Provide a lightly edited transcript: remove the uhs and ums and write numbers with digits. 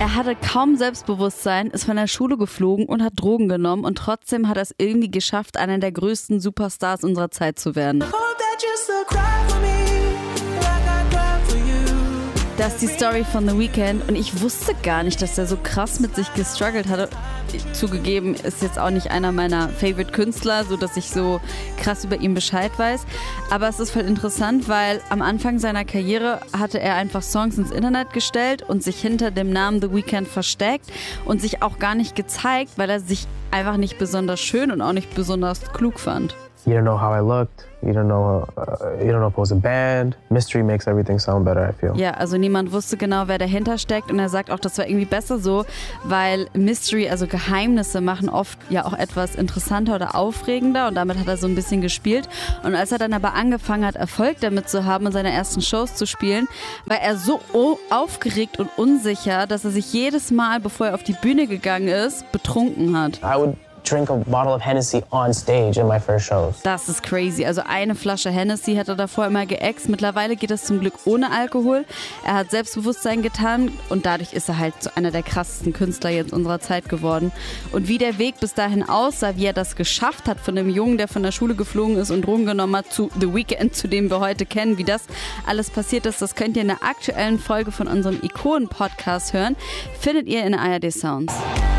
Er hatte kaum Selbstbewusstsein, ist von der Schule geflogen und hat Drogen genommen und trotzdem hat er es irgendwie geschafft, einer der größten Superstars unserer Zeit zu werden. Das ist die Story von The Weeknd und ich wusste gar nicht, dass er so krass mit sich gestruggelt hatte. Zugegeben, ist jetzt auch nicht einer meiner Favorite-Künstler, so dass ich so krass über ihn Bescheid weiß. Aber es ist voll interessant, weil am Anfang seiner Karriere hatte er einfach Songs ins Internet gestellt und sich hinter dem Namen The Weeknd versteckt und sich auch gar nicht gezeigt, weil er sich einfach nicht besonders schön und auch nicht besonders klug fand. You don't know how I looked. You don't know if it was a band. Mystery makes everything sound better, I feel. Ja, also niemand wusste genau, wer dahinter steckt und er sagt auch, das war irgendwie besser so, weil Mystery, also Geheimnisse, machen oft ja auch etwas interessanter oder aufregender und damit hat er so ein bisschen gespielt. Und als er dann aber angefangen hat, Erfolg damit zu haben und seine ersten Shows zu spielen, war er so aufgeregt und unsicher, dass er sich jedes Mal, bevor er auf die Bühne gegangen ist, betrunken hat. I would drink a bottle of Hennessy on stage in my first shows. Das ist crazy. Also eine Flasche Hennessy hat er davor immer geäxt. Mittlerweile geht das zum Glück ohne Alkohol. Er hat Selbstbewusstsein getan und dadurch ist er halt so einer der krassesten Künstler jetzt unserer Zeit geworden. Und wie der Weg bis dahin aussah, wie er das geschafft hat, von einem Jungen, der von der Schule geflogen ist und Drogen genommen hat, zu The Weeknd, zu dem wir heute kennen, wie das alles passiert ist, das könnt ihr in der aktuellen Folge von unserem Ikonen-Podcast hören. Findet ihr in ARD Sounds.